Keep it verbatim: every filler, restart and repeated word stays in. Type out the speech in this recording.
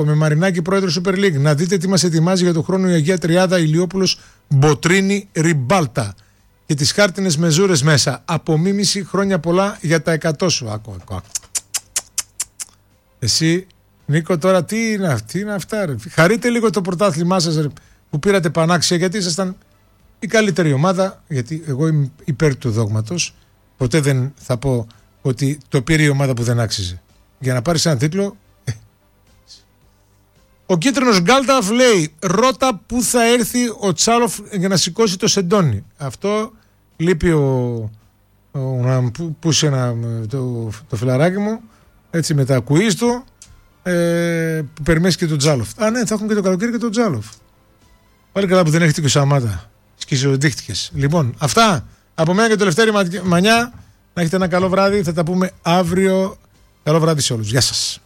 Ο Μεμαρινάκη, πρόεδρος Super League. Να δείτε τι μας ετοιμάζει για το χρόνο η Αγία Τριάδα, Ηλιόπουλος, Μποτρίνη, Ριμπάλτα. Και τις χάρτινες μεζούρες μέσα. Απομίμηση, χρόνια πολλά για τα εκατό σου. Άκου, άκου. Εσύ, Νίκο, τώρα τι είναι, τι είναι αυτά, ρε. Χαρείτε λίγο το πρωτάθλημά σας, ρε, που πήρατε πανάξια, γιατί ήσασταν η καλύτερη ομάδα. Γιατί εγώ είμαι υπέρ του δόγματος. Ποτέ δεν θα πω ότι το πήρε η ομάδα που δεν άξιζε. Για να πάρεις έναν τίτλο. Ο κίτρινος Γκάλταφ λέει: ρώτα πού θα έρθει ο Τσάλοφ για να σηκώσει το σεντόνι. Αυτό λείπει ο, ο, να πούσει ένα, το, το φιλαράκι μου, έτσι, με τα κουίζ του, ε, που περιμένεις και τον Τσάλοφ. Α, ναι, θα έχουν και το καλοκαίρι και τον Τσάλοφ. Πάλι καλά που δεν έχετε και ο Σαμάτα. Σκισοδείχτηκες. Λοιπόν, αυτά από μένα και το Λευτέρη Μανιά. Να έχετε ένα καλό βράδυ. Θα τα πούμε αύριο. Καλό βράδυ σε όλους. Γεια σας.